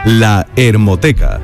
La Hermoteca.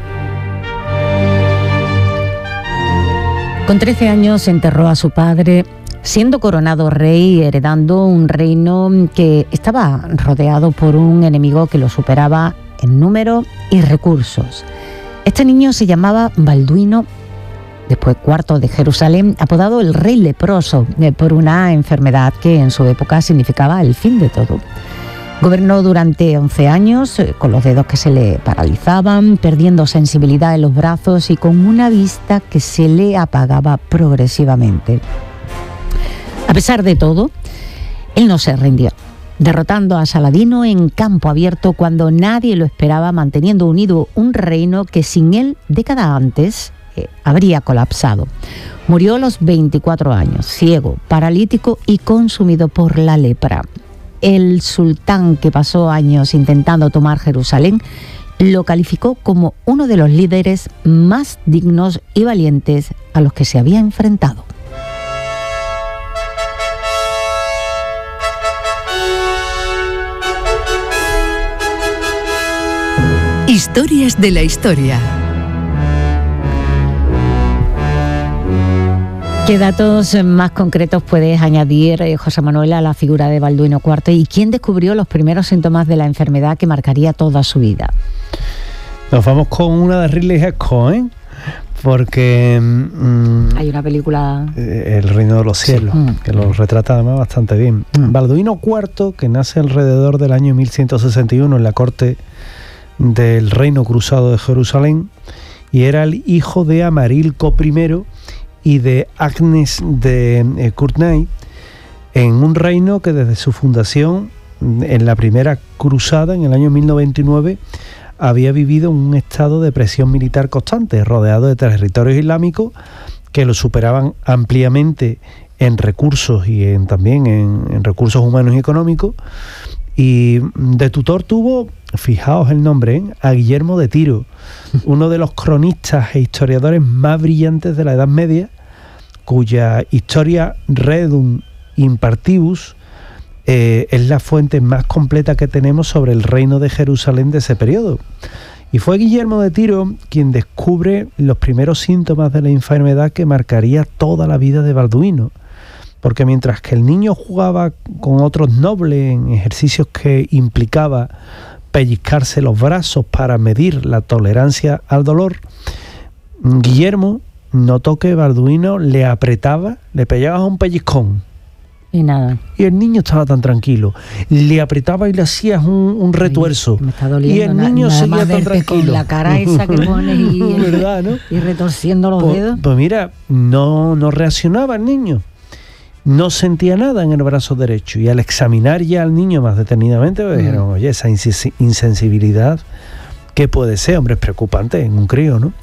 Con 13 años enterró a su padre, siendo coronado rey, heredando un reino que estaba rodeado por un enemigo que lo superaba en número y recursos. Este niño se llamaba Balduino, después cuarto de Jerusalén, apodado el rey leproso, por una enfermedad que en su época significaba el fin de todo. Gobernó durante 11 años, con los dedos que se le paralizaban, perdiendo sensibilidad en los brazos y con una vista que se le apagaba progresivamente. A pesar de todo, él no se rindió, derrotando a Saladino en campo abierto cuando nadie lo esperaba, manteniendo unido un reino que sin él, décadas antes, habría colapsado. Murió a los 24 años, ciego, paralítico y consumido por la lepra. El sultán, que pasó años intentando tomar Jerusalén, lo calificó como uno de los líderes más dignos y valientes a los que se había enfrentado. Historias de la historia. ¿Qué datos más concretos puedes añadir, José Manuel, a la figura de Balduino IV? ¿Y quién descubrió los primeros síntomas de la enfermedad que marcaría toda su vida? Nos vamos con una de Ridley Scott, porque hay una película... El reino de los cielos, sí, que lo retrata además bastante bien. Balduino IV, que nace alrededor del año 1161 en la corte del Reino Cruzado de Jerusalén, y era el hijo de Amarilco I y de Agnes de Courtenay, en un reino que desde su fundación en la primera cruzada en el año 1099 había vivido un estado de presión militar constante, rodeado de territorios islámicos que lo superaban ampliamente en recursos y también en recursos humanos y económicos. Y de tutor tuvo, fijaos el nombre, a Guillermo de Tiro, uno de los cronistas e historiadores más brillantes de la Edad Media, cuya Historia Redum Impartibus es la fuente más completa que tenemos sobre el reino de Jerusalén de ese periodo. Y fue Guillermo de Tiro quien descubre los primeros síntomas de la enfermedad que marcaría toda la vida de Balduino. Porque mientras que el niño jugaba con otros nobles en ejercicios que implicaba pellizcarse los brazos para medir la tolerancia al dolor, Guillermo notó que Balduino le apretaba, le pegaba un pellizcón. Y nada. Y el niño estaba tan tranquilo. Le apretaba y le hacías un retuerzo. Ay, me está doliendo, y el niño seguía tan tranquilo. Con la cara esa que pones y, ¿verdad, no? Y retorciendo los dedos. Pues mira, no reaccionaba el niño. No sentía nada en el brazo derecho. Y al examinar ya al niño más detenidamente, pues dijeron, oye, esa insensibilidad, ¿qué puede ser? Hombre, es preocupante en un crío, ¿no?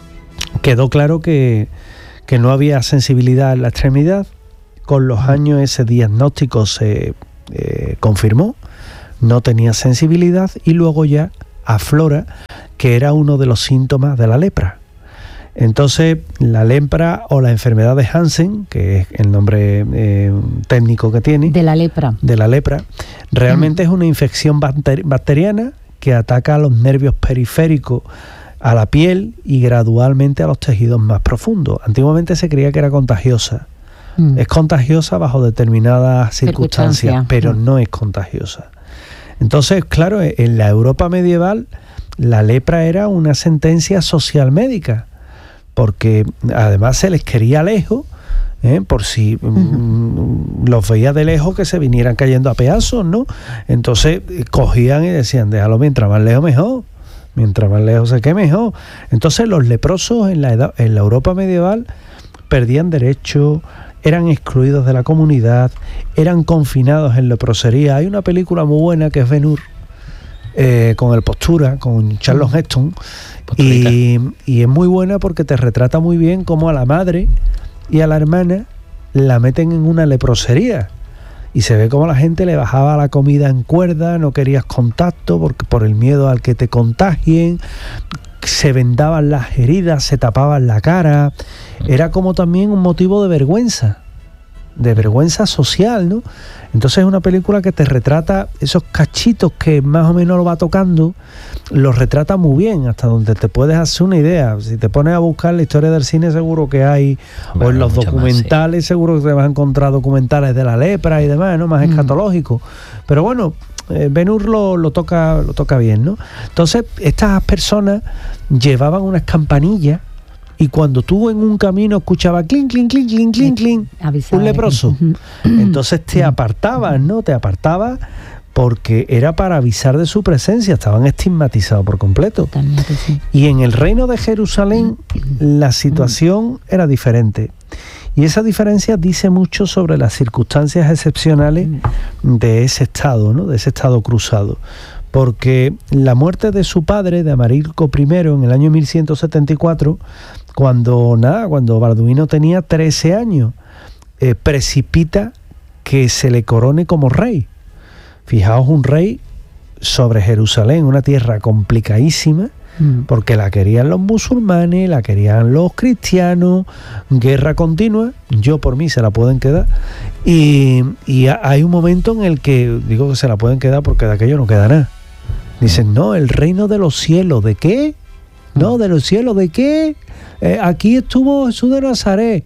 Quedó claro que no había sensibilidad en la extremidad. Con los años ese diagnóstico se confirmó, no tenía sensibilidad, y luego ya aflora que era uno de los síntomas de la lepra. Entonces, la lepra o la enfermedad de Hansen, que es el nombre técnico que tiene... De la lepra, realmente es una infección bacteriana que ataca a los nervios periféricos, a la piel y gradualmente a los tejidos más profundos. Antiguamente se creía que era contagiosa. Es contagiosa bajo determinadas circunstancias, pero no es contagiosa. Entonces, claro, en la Europa medieval la lepra era una sentencia social médica, porque además se les quería lejos, por si los veía de lejos que se vinieran cayendo a pedazos, ¿no? Entonces cogían y decían, déjalo, mientras más lejos mejor, mientras más lejos se quede mejor. Entonces los leprosos en la Europa medieval perdían derechos, eran excluidos de la comunidad, eran confinados en leprosería. Hay una película muy buena que es Ben-Hur, con el Postura, con Charlton Heston, y es muy buena porque te retrata muy bien cómo a la madre y a la hermana la meten en una leprosería, y se ve cómo la gente le bajaba la comida en cuerda, no querías contacto por el miedo al que te contagien, se vendaban las heridas, se tapaban la cara. Era como también un motivo de vergüenza. de vergüenza social, ¿no? Entonces es una película que te retrata esos cachitos que más o menos lo va tocando, los retrata muy bien, hasta donde te puedes hacer una idea. Si te pones a buscar la historia del cine, seguro que hay, bueno, o en los documentales, más, sí, seguro que te vas a encontrar documentales de la lepra y demás, ¿no? Más escatológicos. Pero bueno, Ben-Hur lo toca bien, ¿no? Entonces, estas personas llevaban unas campanillas y cuando tú en un camino escuchabas clink, clink, clink, clink, clink, clink, un leproso, entonces te apartabas, ¿no? Te apartabas porque era para avisar de su presencia, estaban estigmatizados por completo. Totalmente, sí. Y en el reino de Jerusalén la situación era diferente. Y esa diferencia dice mucho sobre las circunstancias excepcionales de ese estado, ¿no? De ese estado cruzado. Porque la muerte de su padre, de Amalrico I, en el año 1174, cuando Balduino tenía 13 años, precipita que se le corone como rey. Fijaos, un rey sobre Jerusalén, una tierra complicadísima, porque la querían los musulmanes, la querían los cristianos, guerra continua, yo por mí se la pueden quedar, y hay un momento en el que digo que se la pueden quedar porque de aquello no queda nada. Dicen, no, el reino de los cielos, ¿de qué? No, de los cielos, ¿de qué? Aquí estuvo Jesús de Nazaret,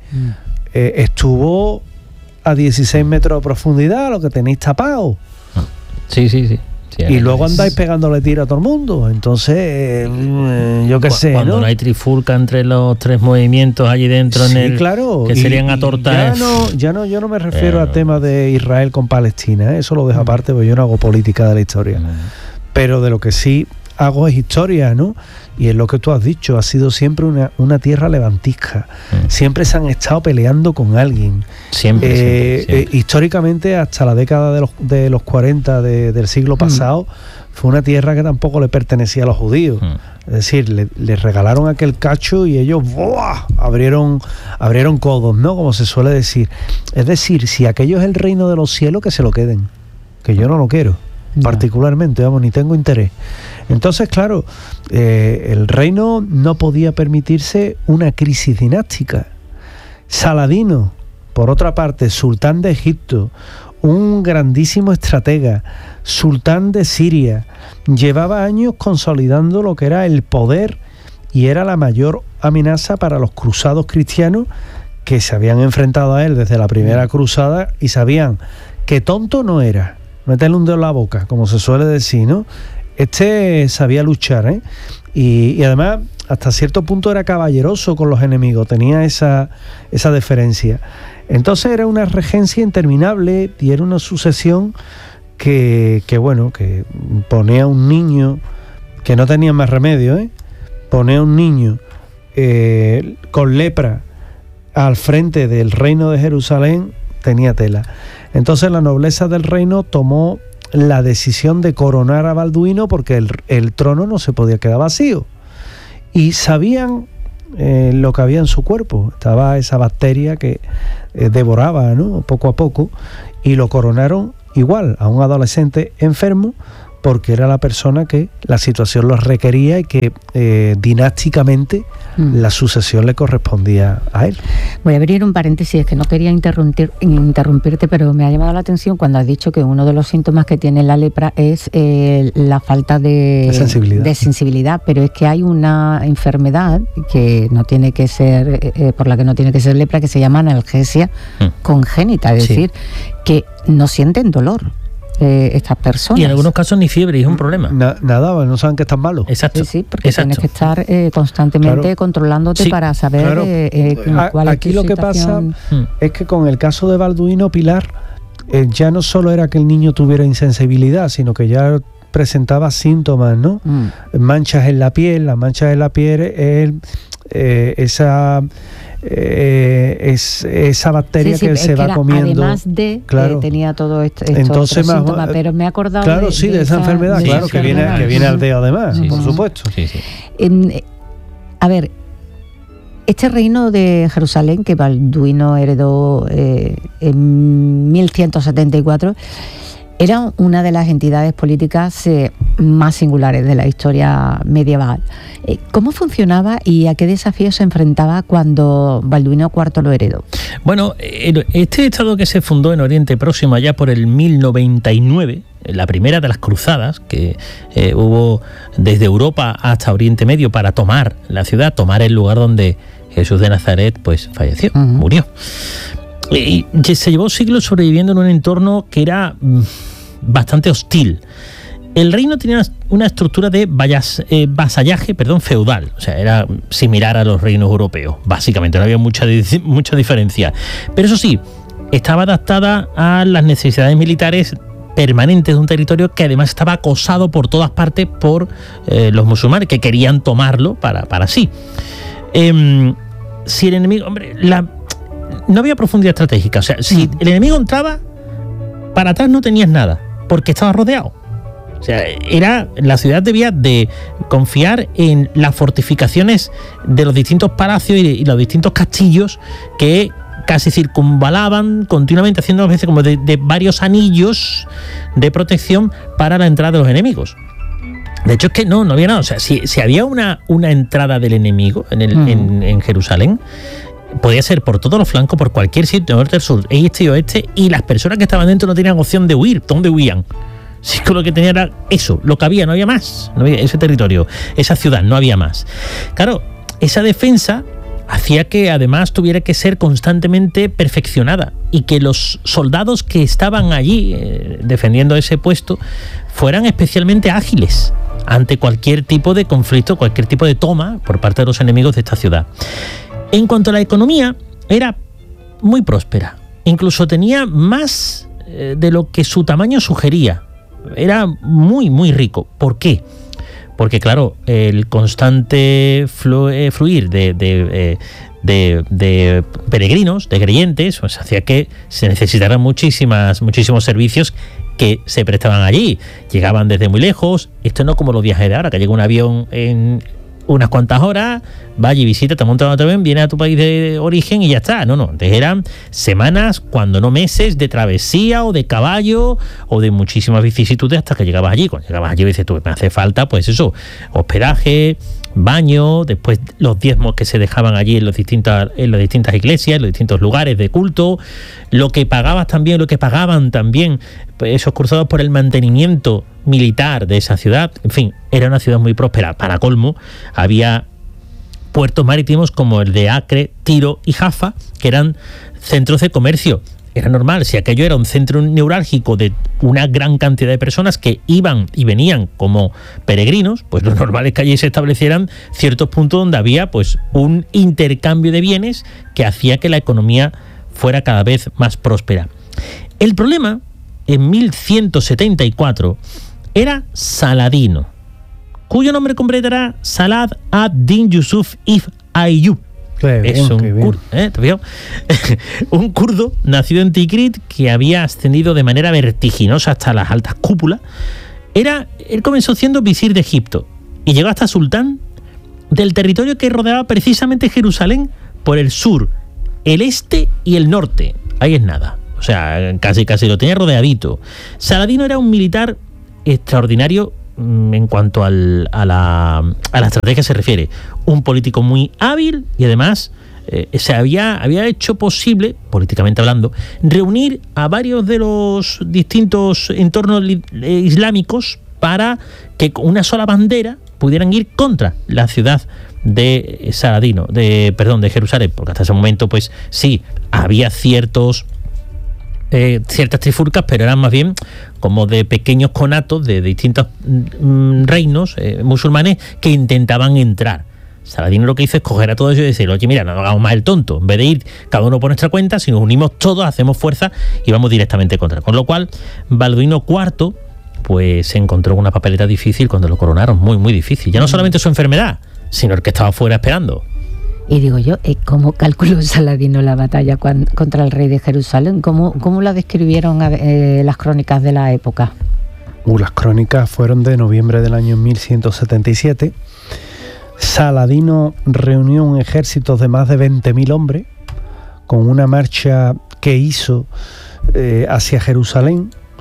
estuvo a 16 metros de profundidad, lo que tenéis tapado. Sí. Y luego andáis pegándole tiro a todo el mundo. Entonces, yo qué sé, cuando no hay trifulca entre los tres movimientos allí dentro, sí, en el claro, que serían atortas. Yo no me refiero al tema de Israel con Palestina, eso lo dejo aparte, porque yo no hago política de la historia. Pero de lo que sí hago es historia, ¿no? Y es lo que tú has dicho, ha sido siempre una tierra levantisca. Siempre se han estado peleando con alguien. Siempre. Históricamente, hasta la década de los 40 del siglo pasado, fue una tierra que tampoco le pertenecía a los judíos. Es decir, le regalaron aquel cacho y ellos ¡buah! abrieron codos, ¿no? Como se suele decir. Es decir, si aquello es el reino de los cielos, que se lo queden. Que yo no lo quiero. Particularmente, vamos, ni tengo interés. Entonces, claro, el reino no podía permitirse una crisis dinástica. Saladino, por otra parte, sultán de Egipto, un grandísimo estratega, sultán de Siria, llevaba años consolidando lo que era el poder y era la mayor amenaza para los cruzados cristianos que se habían enfrentado a él desde la primera cruzada y sabían que tonto no era. Meterle un dedo en la boca, como se suele decir, ¿no? Este sabía luchar, ¿eh? Y además, hasta cierto punto era caballeroso con los enemigos, tenía esa deferencia. Entonces era una regencia interminable y era una sucesión que ponía a un niño, que no tenía más remedio, ponía a un niño con lepra al frente del reino de Jerusalén, tenía tela. Entonces la nobleza del reino tomó la decisión de coronar a Balduino porque el trono no se podía quedar vacío. Y sabían lo que había en su cuerpo. Estaba esa bacteria que devoraba, ¿no? Poco a poco, y lo coronaron igual a un adolescente enfermo porque era la persona que la situación lo requería y que dinásticamente la sucesión le correspondía a él. Voy a abrir un paréntesis, es que no quería interrumpirte, pero me ha llamado la atención cuando has dicho que uno de los síntomas que tiene la lepra es la falta de sensibilidad, pero es que hay una enfermedad que no tiene que ser, por la que no tiene que ser lepra, que se llama analgesia congénita, es decir, que no sienten dolor. Estas personas. Y en algunos casos ni fiebre, y es un problema. Nada, no saben que están malos. Exacto. Sí, porque tienes que estar constantemente controlándote para saber cuál es aquí lo que pasa es que con el caso de Balduino, Pilar, ya no solo era que el niño tuviera insensibilidad, sino que ya presentaba síntomas, ¿no? Manchas en la piel. Las manchas en la piel es esa bacteria que se va comiendo. Además de tenía todo esto entonces más síntoma, pero me he acordado de esa enfermedad, que viene al dedo además, por supuesto. A ver, este reino de Jerusalén que Balduino heredó en 1174, Era una de las entidades políticas más singulares de la historia medieval. ¿Cómo funcionaba y a qué desafíos se enfrentaba cuando Balduino IV lo heredó? Bueno, este estado que se fundó en Oriente Próximo allá por el 1099, la primera de las cruzadas que hubo desde Europa hasta Oriente Medio para tomar la ciudad, tomar el lugar donde Jesús de Nazaret pues falleció, murió. Y se llevó siglos sobreviviendo en un entorno que era bastante hostil. El reino tenía una estructura de vasallaje feudal, o sea, era similar a los reinos europeos, básicamente, no había mucha diferencia. Pero eso sí, estaba adaptada a las necesidades militares permanentes de un territorio que además estaba acosado por todas partes por los musulmanes, que querían tomarlo para sí. Si el enemigo... no había profundidad estratégica, o sea, si el enemigo entraba, para atrás no tenías nada, porque estaba rodeado. O sea, la ciudad debía de confiar en las fortificaciones de los distintos palacios y los distintos castillos que casi circunvalaban continuamente, haciendo a veces como de varios anillos de protección para la entrada de los enemigos. De hecho, es que no había nada. O sea, si había una entrada del enemigo en Jerusalén, podía ser por todos los flancos, por cualquier sitio, norte, sur, este y oeste, y las personas que estaban dentro no tenían opción de huir. ¿Dónde huían? Si es que lo que tenía era eso, lo que había, no había más, no había ese territorio, esa ciudad, no había más. Claro, esa defensa hacía que además tuviera que ser constantemente perfeccionada y que los soldados que estaban allí defendiendo ese puesto fueran especialmente ágiles ante cualquier tipo de conflicto, cualquier tipo de toma por parte de los enemigos de esta ciudad. En cuanto a la economía, era muy próspera, incluso tenía más de lo que su tamaño sugería. Era muy, muy rico. ¿Por qué? Porque, claro, el constante fluir de peregrinos, de creyentes, pues hacía que se necesitaran muchísimos servicios que se prestaban allí. Llegaban desde muy lejos. Esto no como los viajes de ahora, que llega un avión en unas cuantas horas, vaya y visita, te montas en otro avión, viene a tu país de origen y ya está. No, antes eran semanas, cuando no meses, de travesía o de caballo o de muchísimas vicisitudes hasta que llegabas allí. Cuando llegabas allí dices tú, me hace falta pues eso, hospedaje, baño, después los diezmos que se dejaban allí en las distintas iglesias, en los distintos lugares de culto, lo que pagaban también esos cruzados por el mantenimiento militar de esa ciudad. En fin, era una ciudad muy próspera. Para colmo, había puertos marítimos como el de Acre, Tiro y Jaffa, que eran centros de comercio. Era normal, si aquello era un centro neurálgico de una gran cantidad de personas que iban y venían como peregrinos, pues lo normal es que allí se establecieran ciertos puntos donde había pues un intercambio de bienes que hacía que la economía fuera cada vez más próspera. El problema, en 1174, era Saladino, cuyo nombre completo era Salah ad-Din Yusuf ibn Ayyub. Es un kurdo nacido en Tikrit que había ascendido de manera vertiginosa hasta las altas cúpulas. Él comenzó siendo visir de Egipto y llegó hasta sultán del territorio que rodeaba precisamente Jerusalén por el sur, el este y el norte. Ahí es nada, o sea, casi lo tenía rodeadito. Saladino era un militar extraordinario en cuanto a la estrategia se refiere, un político muy hábil y además se había hecho posible, políticamente hablando, reunir a varios de los distintos entornos islámicos para que con una sola bandera pudieran ir contra la ciudad de Jerusalén, porque hasta ese momento pues sí, había ciertas trifulcas, pero eran más bien como de pequeños conatos de distintos reinos musulmanes que intentaban entrar. Saladino lo que hizo es coger a todos ellos y decir, oye, mira, no hagamos más el tonto, en vez de ir cada uno por nuestra cuenta, si nos unimos todos, hacemos fuerza y vamos directamente contra. Con lo cual, Balduino IV pues se encontró con una papeleta difícil cuando lo coronaron, muy, muy difícil. Ya no solamente su enfermedad, sino el que estaba fuera esperando. Y digo yo, ¿cómo calculó Saladino la batalla contra el rey de Jerusalén? ¿Cómo la describieron las crónicas de la época? Las crónicas fueron de noviembre del año 1177. Saladino reunió un ejército de más de 20.000 hombres con una marcha que hizo hacia Jerusalén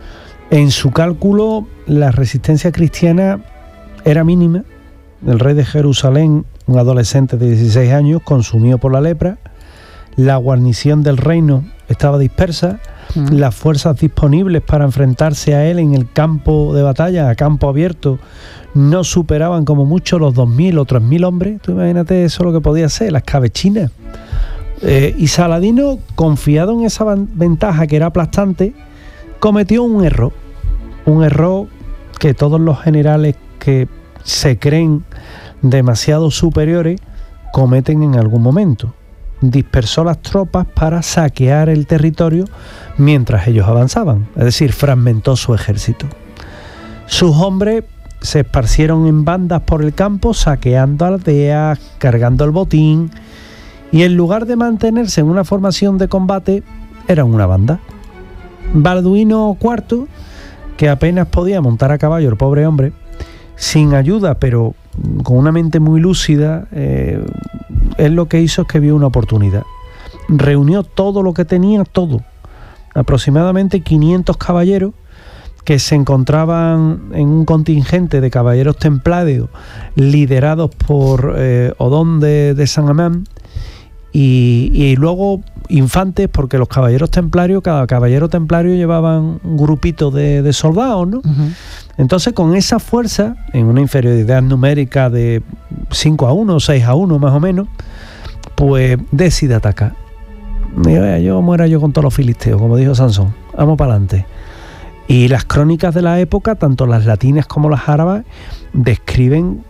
En su cálculo, la resistencia cristiana era mínima. El rey de Jerusalén, un adolescente de 16 años, consumido por la lepra. La guarnición del reino estaba dispersa. Las fuerzas disponibles para enfrentarse a él en el campo de batalla, a campo abierto, no superaban como mucho los 2.000 o 3.000 hombres. Tú imagínate eso lo que podía ser, las escabechinas. Y Saladino, confiado en esa ventaja que era aplastante, cometió un error que todos los generales que se creen demasiado superiores cometen en algún momento. Dispersó las tropas para saquear el territorio mientras ellos avanzaban, es decir, fragmentó su ejército. Sus hombres se esparcieron en bandas por el campo, saqueando aldeas, cargando el botín, y en lugar de mantenerse en una formación de combate, eran una banda. Balduino IV, que apenas podía montar a caballo el pobre hombre, sin ayuda, pero con una mente muy lúcida, él lo que hizo es que vio una oportunidad. Reunió todo lo que tenía, todo. Aproximadamente 500 caballeros que se encontraban en un contingente de caballeros templarios liderados por Odón de San Amán, y luego infantes, porque los caballeros templarios, cada caballero templario llevaban un grupito de soldados, ¿no? Uh-huh. Entonces, con esa fuerza, en una inferioridad numérica de 5-1, 6-1 más o menos, pues decide atacar. Yo muera yo con todos los filisteos, como dijo Sansón, vamos para adelante. Y las crónicas de la época, tanto las latinas como las árabes, describen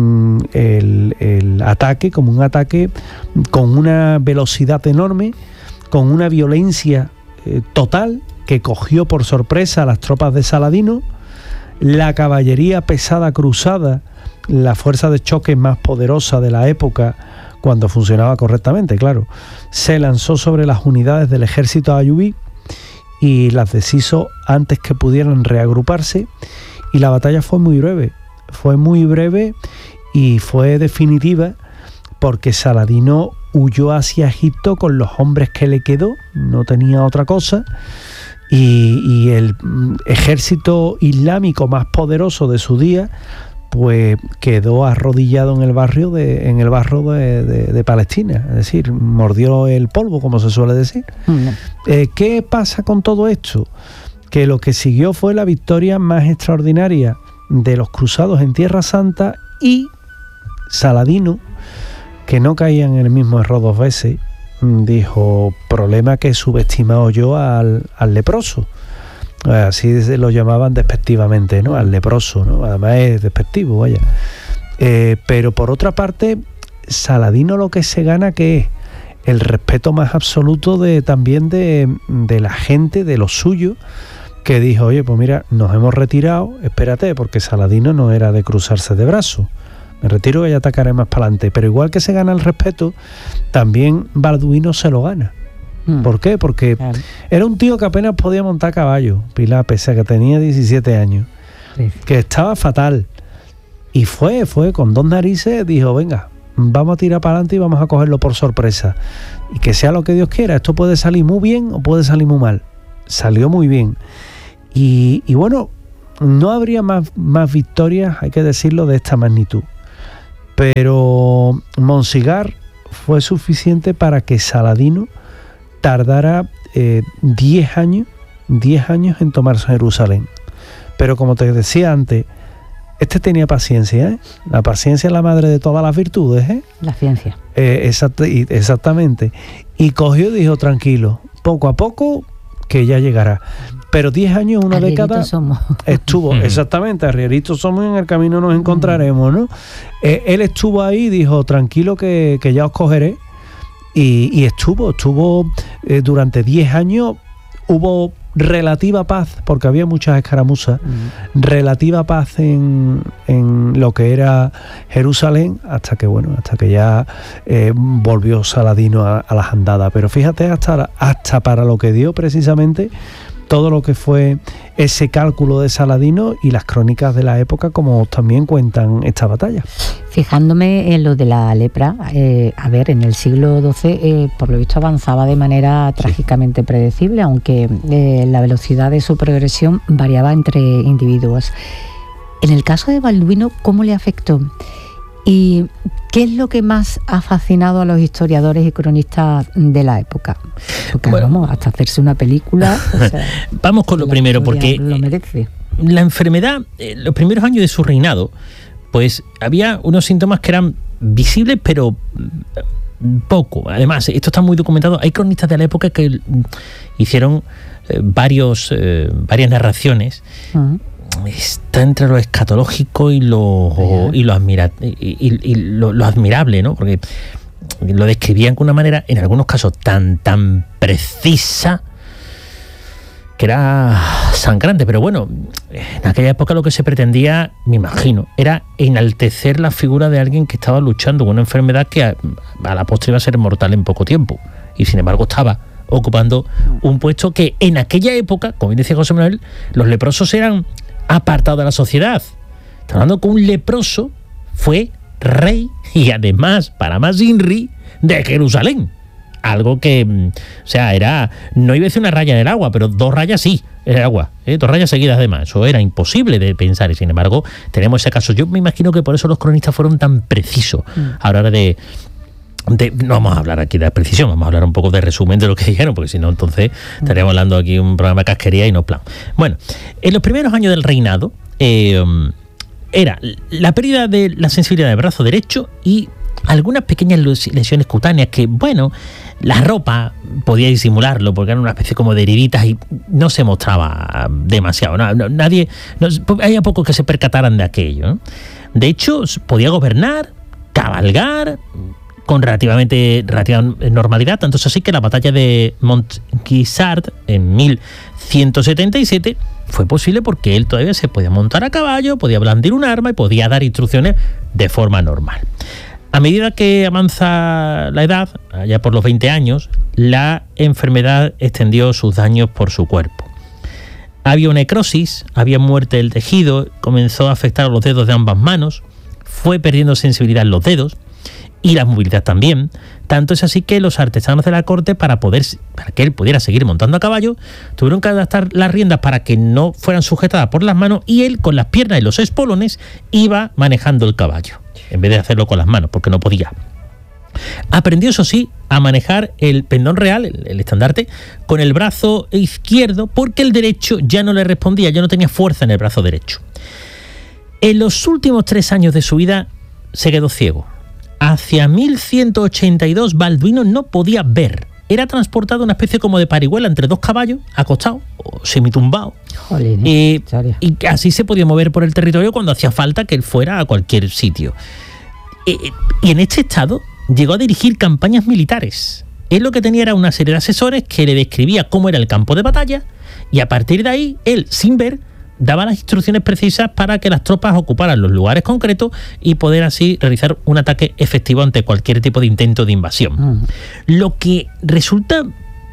el ataque como un ataque con una velocidad enorme, con una violencia total, que cogió por sorpresa a las tropas de Saladino. La caballería pesada cruzada, la fuerza de choque más poderosa de la época, cuando funcionaba correctamente, claro, se lanzó sobre las unidades del ejército ayubí y las deshizo antes que pudieran reagruparse, y la batalla fue muy breve y fue definitiva, porque Saladino huyó hacia Egipto con los hombres que le quedó, no tenía otra cosa, y el ejército islámico más poderoso de su día pues quedó arrodillado en el barro de Palestina, es decir, mordió el polvo, como se suele decir. ¿Qué pasa con todo esto? Que lo que siguió fue la victoria más extraordinaria de los cruzados en Tierra Santa, y Saladino, que no caía en el mismo error dos veces, dijo: problema que he subestimado yo al leproso. Así lo llamaban despectivamente, ¿no? Al leproso, ¿no? Además es despectivo, vaya. Pero por otra parte, Saladino lo que se gana, que es el respeto más absoluto también de la gente, de los suyos, que dijo: oye, pues mira, nos hemos retirado, espérate, porque Saladino no era de cruzarse de brazos. Me retiro y ya atacaré más para adelante. Pero igual que se gana el respeto, también Balduino se lo gana. ¿Por qué? Porque era un tío que apenas podía montar caballo, Pilar, pese a que tenía 17 años, que estaba fatal. Y fue con dos narices, dijo: venga, vamos a tirar para adelante y vamos a cogerlo por sorpresa. Y que sea lo que Dios quiera, esto puede salir muy bien o puede salir muy mal. Salió muy bien. Y bueno, no habría más victorias, hay que decirlo, de esta magnitud. Pero Monsigar fue suficiente para que Saladino tardara 10 años en tomar Jerusalén. Pero como te decía antes, este tenía paciencia, ¿eh? La paciencia es la madre de todas las virtudes, ¿eh? La ciencia. Exactamente. Y cogió y dijo: tranquilo, poco a poco, que ya llegará. Pero 10 años, una década, somos. Estuvo, exactamente, arrieritos somos y en el camino nos encontraremos, ¿no? Él estuvo ahí y dijo: tranquilo, que ya os cogeré. Y estuvo durante 10 años, hubo relativa paz, porque había muchas escaramuzas, relativa paz en lo que era Jerusalén, hasta que ya volvió Saladino a las andadas. Pero fíjate, hasta para lo que dio precisamente, todo lo que fue ese cálculo de Saladino y las crónicas de la época, como también cuentan esta batalla. Fijándome en lo de la lepra, en el siglo XII, por lo visto avanzaba de manera trágicamente predecible, aunque la velocidad de su progresión variaba entre individuos. En el caso de Balduino, ¿cómo le afectó? ¿Y qué es lo que más ha fascinado a los historiadores y cronistas de la época? Porque vamos, hasta hacerse una película... vamos con lo primero, porque lo merece. La enfermedad, los primeros años de su reinado, pues había unos síntomas que eran visibles, pero poco. Además, esto está muy documentado. Hay cronistas de la época que hicieron varias narraciones. Uh-huh. Está entre lo escatológico y lo admirable, ¿no? Porque lo describían con una manera, en algunos casos, tan precisa, que era sangrante. Pero bueno, en aquella época lo que se pretendía, me imagino, era enaltecer la figura de alguien que estaba luchando con una enfermedad que a la postre iba a ser mortal en poco tiempo, y sin embargo estaba ocupando un puesto que en aquella época, como bien decía José Manuel, los leprosos eran apartado de la sociedad. Está hablando que un leproso fue rey y además, para más INRI, de Jerusalén. Algo que, era, no iba a decir una raya en el agua, pero 2 rayas sí, en el agua, 2 rayas seguidas además. Eso era imposible de pensar y sin embargo tenemos ese caso. Yo me imagino que por eso los cronistas fueron tan precisos a la hora de no vamos a hablar aquí de precisión, vamos a hablar un poco de resumen de lo que dijeron, porque si no entonces estaríamos hablando aquí un programa de casquería y no plan. Bueno, en los primeros años del reinado era la pérdida de la sensibilidad del brazo derecho y algunas pequeñas lesiones cutáneas que, bueno, la ropa podía disimularlo porque eran una especie como de heriditas y no se mostraba demasiado. Había pocos que se percataran de aquello, ¿no? De hecho, podía gobernar, cabalgar con relativa normalidad, tanto es así que la batalla de Montgisard en 1177 fue posible porque él todavía se podía montar a caballo, podía blandir un arma y podía dar instrucciones de forma normal. A medida que avanza la edad, allá por los 20 años, la enfermedad extendió sus daños por su cuerpo. Había una necrosis, había muerte del tejido, comenzó a afectar a los dedos de ambas manos, fue perdiendo sensibilidad en los dedos, y la movilidad también. Tanto es así que los artesanos de la corte, para que él pudiera seguir montando a caballo, tuvieron que adaptar las riendas para que no fueran sujetadas por las manos y él con las piernas y los espolones iba manejando el caballo, en vez de hacerlo con las manos, porque no podía. Aprendió, eso sí, a manejar el pendón real, el estandarte, con el brazo izquierdo, porque el derecho ya no le respondía, ya no tenía fuerza en el brazo derecho. En los últimos 3 años de su vida se quedó ciego. Hacia 1182 Balduino no podía ver. Era transportado una especie como de parihuela entre 2 caballos, acostado o semitumbado. Y así se podía mover por el territorio cuando hacía falta que él fuera a cualquier sitio. Y en este estado llegó a dirigir campañas militares. Él lo que tenía era una serie de asesores que le describía cómo era el campo de batalla y a partir de ahí, él, sin ver, daba las instrucciones precisas para que las tropas ocuparan los lugares concretos y poder así realizar un ataque efectivo ante cualquier tipo de intento de invasión. Lo que resulta,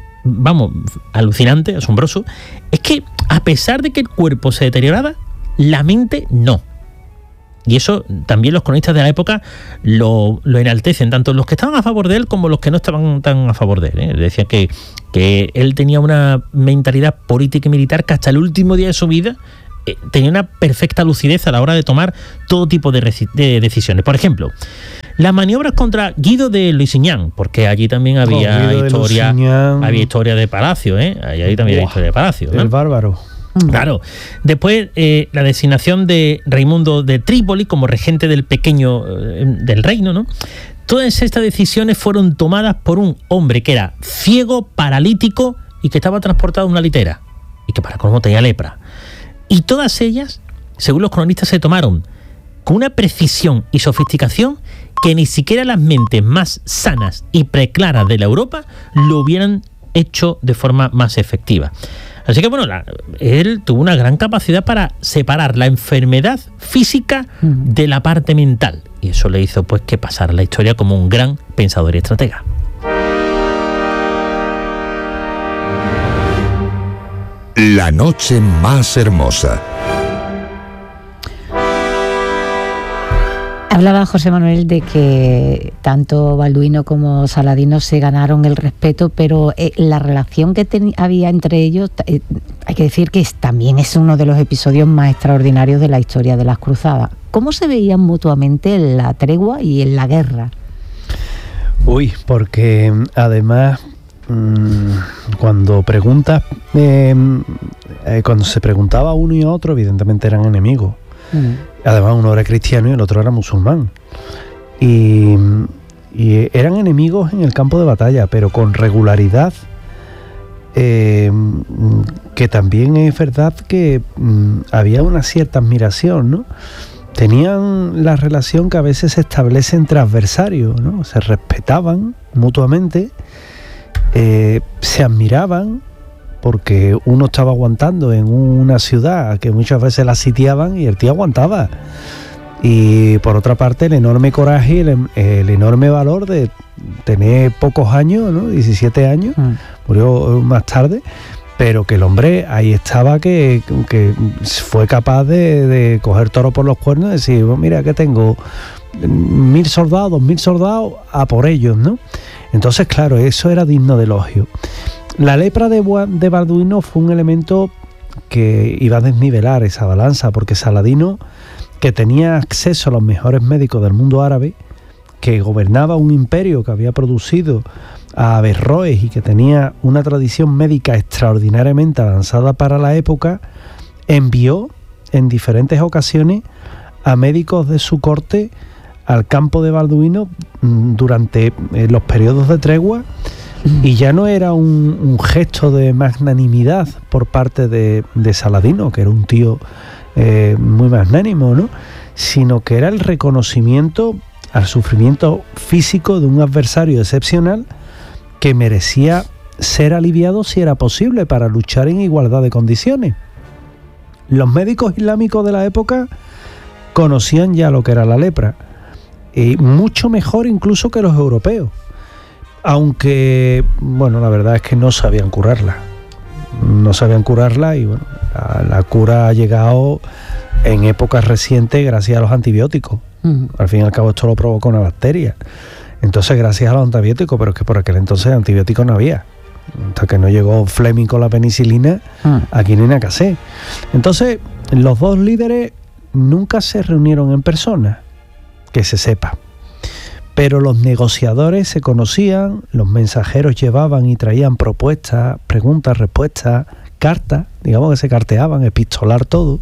alucinante, asombroso, es que a pesar de que el cuerpo se deterioraba, la mente no. Y eso también los cronistas de la época lo enaltecen, tanto los que estaban a favor de él como los que no estaban tan a favor de él, ¿eh? Decían que él tenía una mentalidad política y militar que hasta el último día de su vida tenía una perfecta lucidez a la hora de tomar todo tipo de decisiones. Por ejemplo, las maniobras contra Guido de Lusignan, porque allí también había historia de palacio, ¿eh? Allí también había historia de palacio, ¿no? El bárbaro. Claro. Después, la designación de Raimundo de Trípoli como regente del del reino, ¿no? Todas estas decisiones fueron tomadas por un hombre que era ciego, paralítico y que estaba transportado en una litera y que para colmo tenía lepra. Y todas ellas, según los cronistas, se tomaron con una precisión y sofisticación que ni siquiera las mentes más sanas y preclaras de la Europa lo hubieran hecho de forma más efectiva. Así que bueno, él tuvo una gran capacidad para separar la enfermedad física de la parte mental. Y eso le hizo pues que pasara la historia como un gran pensador y estratega. La noche más hermosa. Hablaba José Manuel de que tanto Balduino como Saladino se ganaron el respeto, pero la relación que había entre ellos, hay que decir que también es uno de los episodios más extraordinarios de la historia de las cruzadas. ¿Cómo se veían mutuamente en la tregua y en la guerra? Uy, porque además cuando preguntas, cuando se preguntaba a uno y a otro, evidentemente eran enemigos. Además uno era cristiano y el otro era musulmán. Y eran enemigos en el campo de batalla, pero con regularidad, que también es verdad que había una cierta admiración, ¿no? Tenían la relación que a veces se establece entre adversarios, ¿no? Se respetaban mutuamente, se admiraban, porque uno estaba aguantando en una ciudad que muchas veces la sitiaban y el tío aguantaba. Y por otra parte el enorme coraje y el enorme valor de tener pocos años, ¿no? 17 años, murió más tarde, pero que el hombre ahí estaba, que fue capaz de coger toro por los cuernos y decir, bueno, mira que tengo 1.000 soldados, 2.000 soldados, a por ellos, ¿no? Entonces, claro, eso era digno de elogio. La lepra de Balduino fue un elemento que iba a desnivelar esa balanza, porque Saladino, que tenía acceso a los mejores médicos del mundo árabe, que gobernaba un imperio que había producido a Averroes y que tenía una tradición médica extraordinariamente avanzada para la época, envió en diferentes ocasiones a médicos de su corte al campo de Balduino durante los periodos de tregua. Y ya no era un gesto de magnanimidad por parte de Saladino, que era un tío muy magnánimo, ¿no? Sino que era el reconocimiento al sufrimiento físico de un adversario excepcional que merecía ser aliviado si era posible para luchar en igualdad de condiciones. Los médicos islámicos de la época conocían ya lo que era la lepra, y mucho mejor incluso que los europeos. Aunque, bueno, la verdad es que no sabían curarla. No sabían curarla y, bueno, la cura ha llegado en épocas recientes gracias a los antibióticos. Al fin y al cabo esto lo provoca una bacteria. Entonces, gracias a los antibióticos, pero es que por aquel entonces antibióticos no había. Hasta que no llegó Fleming con la penicilina, aquí no hay nada que hacer. Entonces, los dos líderes nunca se reunieron en persona, que se sepa. Pero los negociadores se conocían, los mensajeros llevaban y traían propuestas, preguntas, respuestas, cartas, digamos que se carteaban, epistolar todo.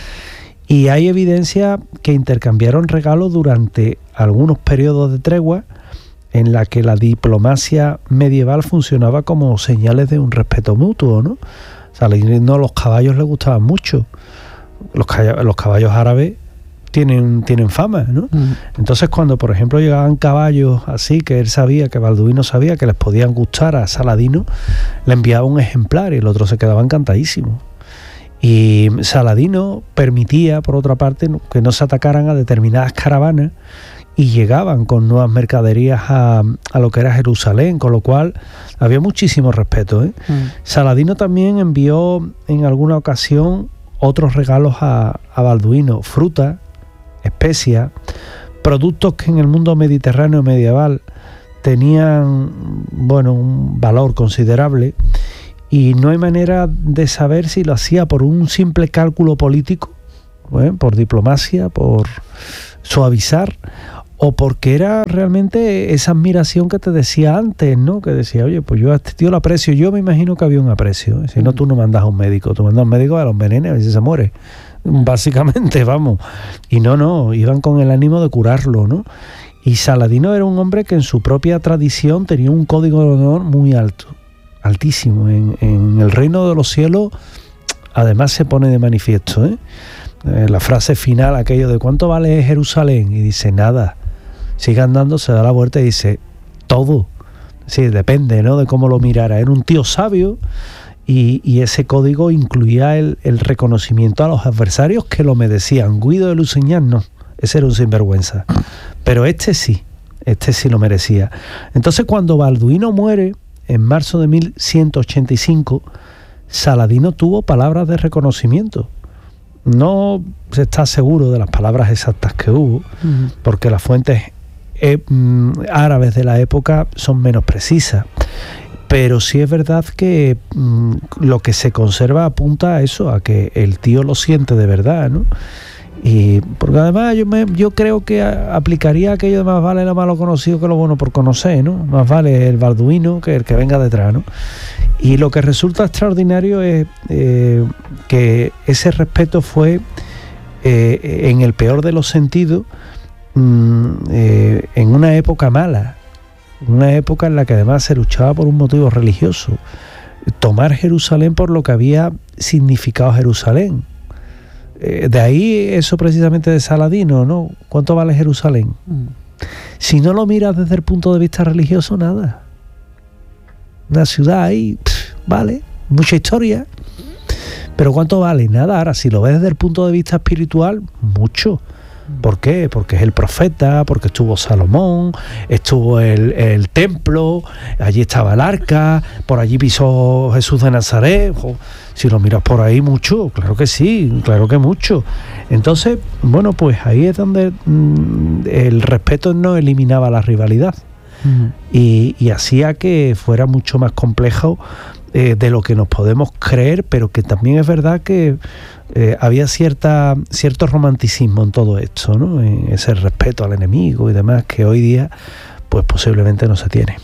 Y hay evidencia que intercambiaron regalos durante algunos periodos de tregua en la que la diplomacia medieval funcionaba como señales de un respeto mutuo, ¿no? O sea, a los caballos les gustaban mucho. Los caballos árabes tienen fama, ¿no? Entonces, cuando, por ejemplo, llegaban caballos así, que él sabía, que Balduino sabía que les podían gustar a Saladino, le enviaba un ejemplar y el otro se quedaba encantadísimo. Y Saladino permitía, por otra parte, que no se atacaran a determinadas caravanas y llegaban con nuevas mercaderías a lo que era Jerusalén, con lo cual había muchísimo respeto, ¿eh? Saladino también envió en alguna ocasión otros regalos a Balduino, fruta, especias, productos que en el mundo mediterráneo medieval tenían, bueno, un valor considerable, y no hay manera de saber si lo hacía por un simple cálculo político, por diplomacia, por suavizar, o porque era realmente esa admiración que te decía antes, ¿no? Que decía, oye, pues yo a este tío lo aprecio. Yo me imagino que había un aprecio. Si no, tú no mandas a un médico. Tú mandas a un médico a los envenenas, a ver si se muere. Básicamente, vamos. Y no, iban con el ánimo de curarlo, ¿no? Y Saladino era un hombre que en su propia tradición tenía un código de honor muy alto, altísimo. En el reino de los cielos, además, se pone de manifiesto, ¿eh? La frase final, aquello de ¿cuánto vale Jerusalén? Y dice, nada. Sigue andando, se da la vuelta y dice, todo. Sí, depende, ¿no?, de cómo lo mirara. Era un tío sabio y ese código incluía el reconocimiento a los adversarios que lo merecían. Guido de Lusignan no, ese era un sinvergüenza. Pero este sí lo merecía. Entonces, cuando Balduino muere, en marzo de 1185, Saladino tuvo palabras de reconocimiento. No se está seguro de las palabras exactas que hubo, porque las fuentes árabes de la época son menos precisas. Pero sí es verdad que lo que se conserva apunta a eso, a que el tío lo siente de verdad, ¿no? Y porque además yo creo que aplicaría aquello de más vale lo malo conocido que lo bueno por conocer, ¿no? Más vale el balduino que el que venga detrás, ¿no? Y lo que resulta extraordinario es que ese respeto fue, en el peor de los sentidos, en una época mala, una época en la que además se luchaba por un motivo religioso, tomar Jerusalén por lo que había significado Jerusalén. De ahí eso precisamente de Saladino, ¿no? ¿Cuánto vale Jerusalén? Si no lo miras desde el punto de vista religioso, nada. Una ciudad ahí, vale, mucha historia, pero ¿cuánto vale? Nada. Ahora, si lo ves desde el punto de vista espiritual, mucho. ¿Por qué? Porque es el profeta, porque estuvo Salomón, estuvo el templo, allí estaba el arca, por allí pisó Jesús de Nazaret. Si lo miras por ahí, mucho, claro que sí, claro que mucho. Entonces, bueno, pues ahí es donde el respeto no eliminaba la rivalidad y hacía que fuera mucho más complejo de lo que nos podemos creer, pero que también es verdad que había cierto romanticismo en todo esto, ¿no? En ese respeto al enemigo y demás que hoy día pues posiblemente no se tiene.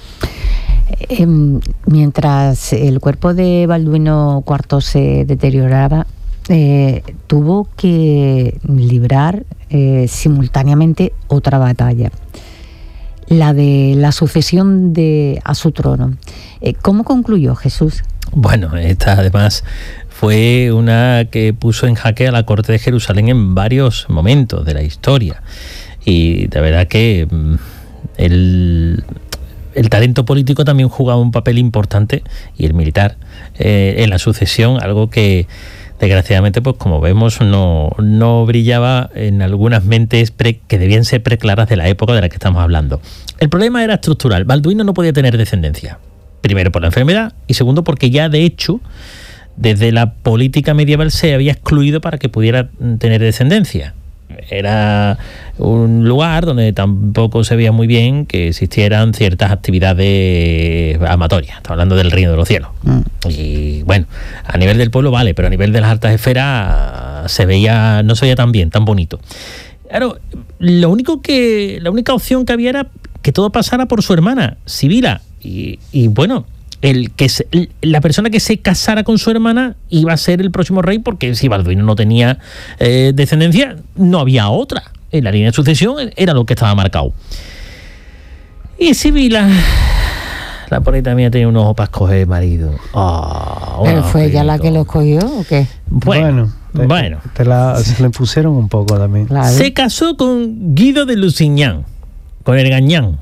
Mientras el cuerpo de Balduino IV se deterioraba, tuvo que librar simultáneamente otra batalla, la de la sucesión a su trono. ¿Cómo concluyó, Jesús? Bueno, esta además fue una que puso en jaque a la corte de Jerusalén en varios momentos de la historia. Y de verdad que el talento político también jugaba un papel importante, y el militar, en la sucesión, algo que desgraciadamente, pues como vemos, no brillaba en algunas mentes que debían ser preclaras de la época de la que estamos hablando. El problema era estructural. Balduino no podía tener descendencia. Primero por la enfermedad y segundo porque ya de hecho desde la política medieval se había excluido para que pudiera tener descendencia. Era un lugar donde tampoco se veía muy bien que existieran ciertas actividades amatorias. Estamos hablando del reino de los cielos. Y bueno, a nivel del pueblo vale, pero a nivel de las altas esferas no se veía tan bien, tan bonito. Claro, la única opción que había era que todo pasara por su hermana, Sibila. Y bueno, la persona que se casara con su hermana iba a ser el próximo rey, porque si Balduino no tenía descendencia, no había otra. En la línea de sucesión era lo que estaba marcado. Y Sibila, la bonita mía, tenía un ojo para escoger marido. ¿Pero fue ella la que lo escogió o qué? Bueno. Se le pusieron un poco también. Claro. Se casó con Guido de Lusignan, con el Gañán.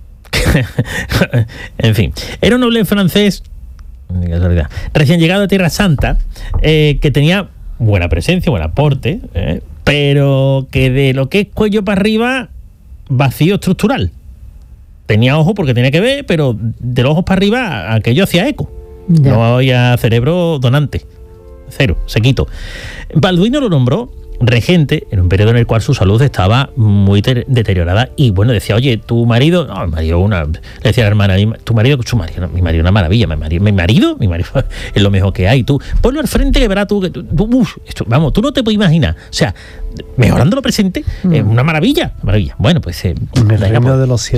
En fin, era un noble francés recién llegado a Tierra Santa, que tenía buena presencia, buen aporte, pero que de lo que es cuello para arriba, vacío estructural. Tenía ojo porque tenía que ver, pero de los ojos para arriba aquello hacía eco. Ya. No había cerebro donante. Cero, sequito. Balduino lo nombró regente en un periodo en el cual su salud estaba muy deteriorada, y bueno, decía, oye, tu marido, no, mi marido le decía a la hermana, tu marido, mi marido una maravilla, mi marido es lo mejor que hay, tú ponlo al frente que verás tú, vamos, tú no te puedes imaginar, o sea, mejorando lo presente, una maravilla. Bueno, pues en el reino de los cielos